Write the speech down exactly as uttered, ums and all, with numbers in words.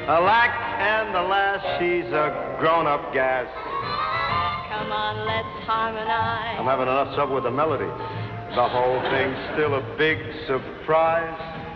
Alack and alas, she's a grown-up gas. Come on, let's harmonize. I'm having enough trouble with the melody. The whole thing's still a big surprise.